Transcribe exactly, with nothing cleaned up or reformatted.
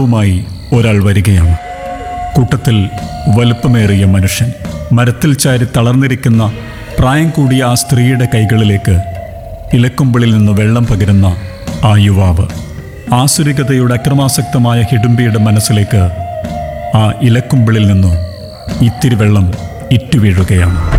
കുന്തവുമായി ഒരാൾ വരികയാണ്. കൂട്ടത്തിൽ വലുപ്പമേറിയ മനുഷ്യൻ. മരത്തിൽ ചാരി തളർന്നിരിക്കുന്ന പ്രായം കൂടിയ ആ സ്ത്രീയുടെ കൈകളിലേക്ക് ഇലക്കുമ്പിളിൽ നിന്ന് വെള്ളം പകരുന്ന ആ യുവാവ്. ആസുരികതയുടെ അക്രമാസക്തമായ ഹിഡുംബിയുടെ മനസ്സിലേക്ക് ആ ഇലക്കുമ്പിളിൽ നിന്ന് ഇത്തിരി വെള്ളം ഇറ്റുവീഴുകയാണ്.